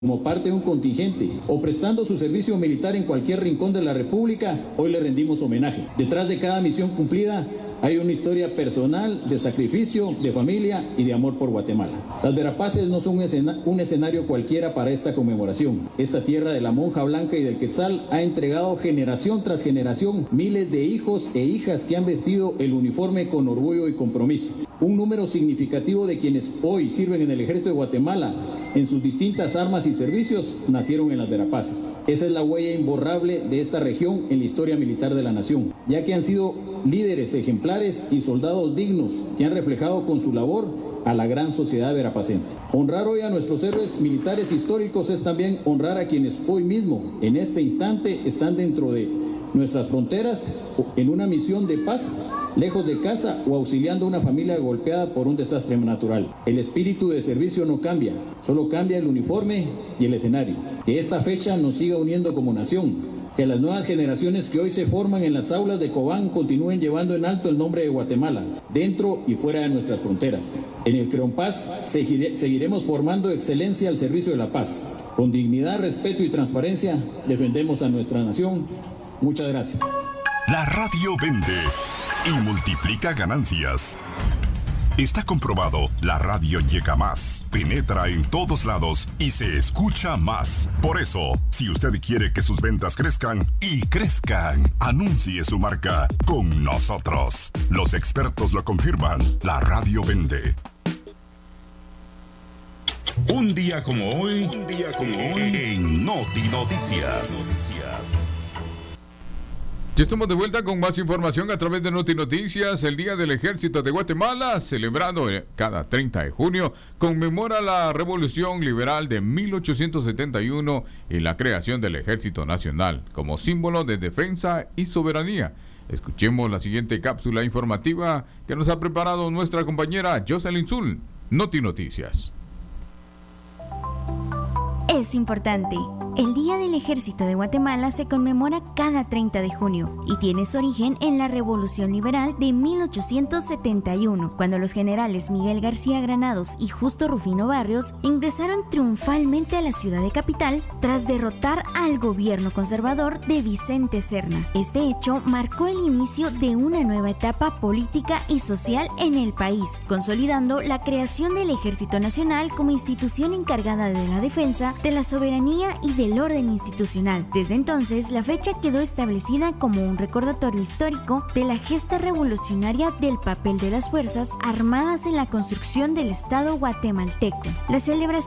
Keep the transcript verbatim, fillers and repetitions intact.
como parte de un contingente o prestando su servicio militar en cualquier rincón de la República, hoy le rendimos homenaje. Detrás de cada misión cumplida hay una historia personal de sacrificio, de familia y de amor por Guatemala. Las Verapaces no son un, escena, un escenario cualquiera para esta conmemoración. Esta tierra de la monja blanca y del Quetzal ha entregado generación tras generación miles de hijos e hijas que han vestido el uniforme con orgullo y compromiso. Un número significativo de quienes hoy sirven en el Ejército de Guatemala en sus distintas armas y servicios nacieron en las Verapaces. Esa es la huella imborrable de esta región en la historia militar de la nación, ya que han sido líderes ejemplares y soldados dignos que han reflejado con su labor a la gran sociedad verapacense. Honrar hoy a nuestros héroes militares históricos es también honrar a quienes hoy mismo, en este instante, están dentro de nuestras fronteras en una misión de paz, lejos de casa o auxiliando a una familia golpeada por un desastre natural. El espíritu de servicio no cambia, solo cambia el uniforme y el escenario. Que esta fecha nos siga uniendo como nación. Que las nuevas generaciones que hoy se forman en las aulas de Cobán continúen llevando en alto el nombre de Guatemala, dentro y fuera de nuestras fronteras. En el CREOMPAZ seguire, seguiremos formando excelencia al servicio de la paz. Con dignidad, respeto y transparencia defendemos a nuestra nación. Muchas gracias. La radio vende y multiplica ganancias. Está comprobado, la radio llega más, penetra en todos lados y se escucha más. Por eso, si usted quiere que sus ventas crezcan y crezcan, anuncie su marca con nosotros. Los expertos lo confirman, la radio vende. Un día como hoy, un día como hoy, en Noti Noticias. Ya estamos de vuelta con más información a través de Noti Noticias. El Día del Ejército de Guatemala, celebrado cada treinta de junio, conmemora la Revolución Liberal de mil ochocientos setenta y uno y la creación del Ejército Nacional como símbolo de defensa y soberanía. Escuchemos la siguiente cápsula informativa que nos ha preparado nuestra compañera Jocelyn Zul. Noti Noticias. Es importante. El Día del Ejército de Guatemala se conmemora cada treinta de junio y tiene su origen en la Revolución Liberal de mil ochocientos setenta y uno, cuando los generales Miguel García Granados y Justo Rufino Barrios ingresaron triunfalmente a la ciudad de capital tras derrotar al gobierno conservador de Vicente Serna. Este hecho marcó el inicio de una nueva etapa política y social en el país, consolidando la creación del Ejército Nacional como institución encargada de la defensa de la soberanía y del orden institucional. Desde entonces, la fecha quedó establecida como un recordatorio histórico de la gesta revolucionaria del papel de las Fuerzas Armadas en la construcción del Estado guatemalteco. La celebración